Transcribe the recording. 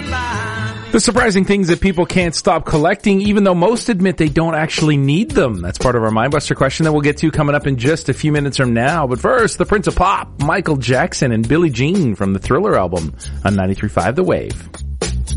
The surprising things that people can't stop collecting, even though most admit they don't actually need them. That's part of our Mindbuster question that we'll get to coming up in just a few minutes from now. But first, the Prince of Pop, Michael Jackson and Billie Jean from the Thriller album on 93.5 The Wave.